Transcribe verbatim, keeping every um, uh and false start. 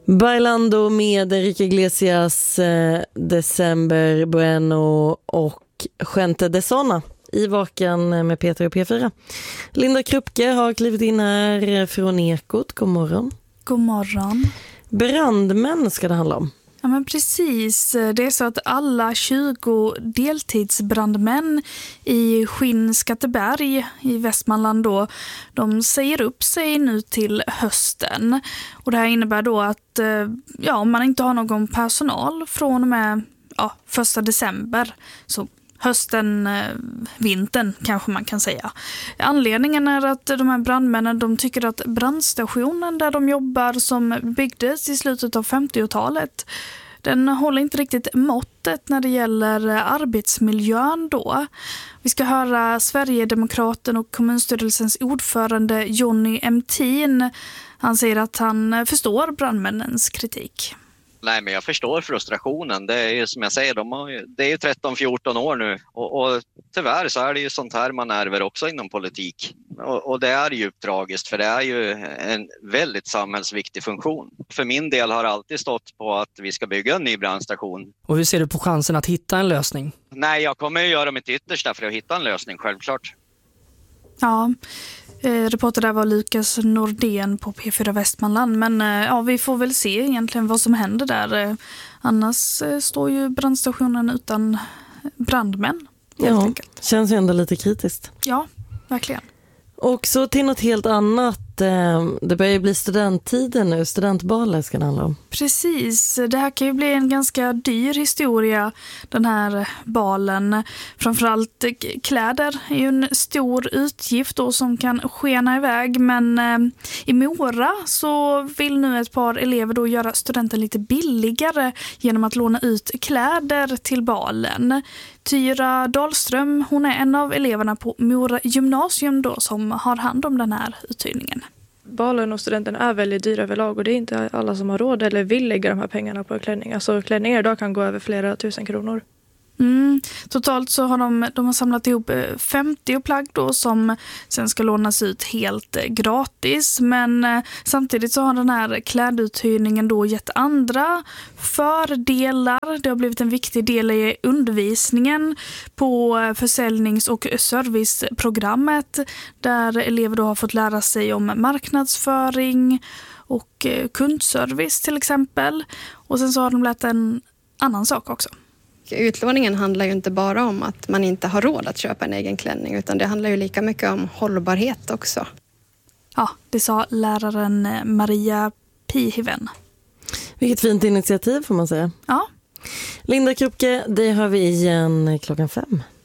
Bailando med Enrique Iglesias, eh, December Bueno och Gente de Zona i Vaken med Peter och P fyra. Linda Krupke har klivit in här från Ekot. God morgon. God morgon. Brandmän ska det handla om. Ja, men precis. Det är så att alla tjugo deltidsbrandmän i Skinnskatteberg i Västmanland då, de säger upp sig nu till hösten. Och det här innebär då att ja, om man inte har någon personal från och med ja, första december, så hösten, vintern kanske man kan säga. Anledningen är att de här brandmännen, de tycker att brandstationen där de jobbar, som byggdes i slutet av femtiotalet, den håller inte riktigt måttet när det gäller arbetsmiljön då. Vi ska höra Sverigedemokraten och kommunstyrelsens ordförande Johnny Emtin. Han säger att han förstår brandmännens kritik. Nej, men jag förstår frustrationen. Det är ju som jag säger, de har ju, det är ju tretton fjorton år nu och, och tyvärr så är det ju sånt här man ärver också inom politik. Och, och det är djupt tragiskt, för det är ju en väldigt samhällsviktig funktion. För min del har det alltid stått på att vi ska bygga en ny brandstation. Och hur ser du på chansen att hitta en lösning? Nej, jag kommer ju göra mitt yttersta för att hitta en lösning, självklart. Ja, eh, reporter där var Lukas Nordén på P fyra Västmanland. Men eh, ja, vi får väl se egentligen vad som händer där. Eh, annars eh, står ju brandstationen utan brandmän. Ja, enkelt. Känns ju ändå lite kritiskt. Ja, verkligen. Och så till något helt annat. Det börjar ju bli studenttider nu. Studentbaler ska det handla om. Precis. Det här kan ju bli en ganska dyr historia, den här balen. Framförallt kläder är ju en stor utgift då som kan skena iväg. Men eh, i Mora så vill nu ett par elever då göra studenten lite billigare genom att låna ut kläder till balen. Tyra Dahlström, hon är en av eleverna på Mora gymnasium då som har hand om den här uthyrningen. Balen och studenten är väldigt dyra överlag och det är inte alla som har råd eller vill lägga de här pengarna på klänning. Alltså klänningar idag kan gå över flera tusen kronor. Mm. Totalt så har de, de har samlat ihop femtio plagg då som sen ska lånas ut helt gratis. Men eh, samtidigt så har den här kläduthyrningen då gett andra fördelar. Det har blivit en viktig del i undervisningen på försäljnings- och serviceprogrammet där elever då har fått lära sig om marknadsföring och eh, kundservice till exempel. Och sen så har de lärt en annan sak också. Utlåningen handlar ju inte bara om att man inte har råd att köpa en egen klänning, utan det handlar ju lika mycket om hållbarhet också. Ja, det sa läraren Maria Pihiven. Vilket fint initiativ får man säga. Ja. Linda Krupke, det har vi igen klockan fem.